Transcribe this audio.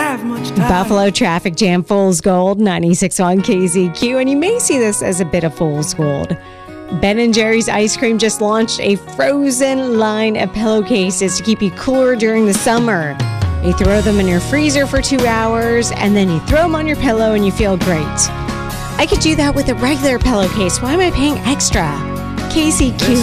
have much time. Buffalo traffic jam fool's gold, 96.1 KZQ, and you may see this as a bit of fool's gold. Ben & Jerry's ice cream just launched a frozen line of pillowcases to keep you cooler during the summer. You throw them in your freezer for 2 hours, and then you throw them on your pillow and you feel great. I could do that with a regular pillowcase. Why am I paying extra? KZQ.